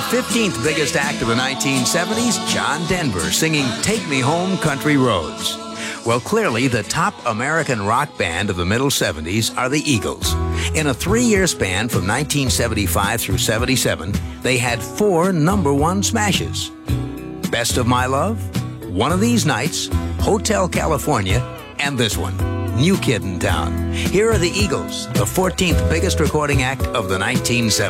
15th biggest act of the 1970s, John Denver, singing Take Me Home, Country Roads. Well, clearly, the top American rock band of the middle 70s are the Eagles. In a 3-year span from 1975 through 77, they had 4 #1 smashes. Best of My Love, One of These Nights, Hotel California, and this one, New Kid in Town. Here are the Eagles, the 14th biggest recording act of the 1970s.